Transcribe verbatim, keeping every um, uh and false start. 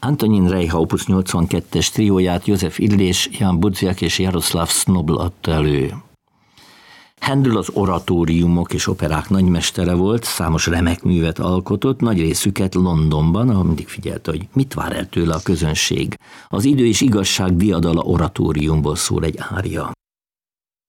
Antonín Rejha opus nyolcvankettes trióját József Illés, Jan Budziak és Jaroszláv Sznobl adta elő. Händel az oratóriumok és operák nagymestere volt, számos remek művet alkotott, nagy részüket Londonban, ahol mindig figyelte, hogy mit vár el tőle a közönség. Az Idő és igazság diadala oratóriumból szól egy ária.